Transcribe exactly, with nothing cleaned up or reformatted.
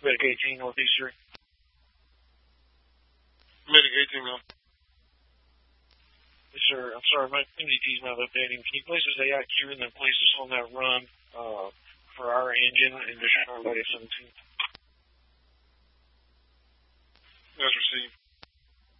Medic eighteen, Northeastern. Medic eighteen, ma'am. Yes, sir. I'm sorry, my M D T's not updating. Can you place this A I Q and then place this on that run uh, for our engine and just everybody seventeen? That's received.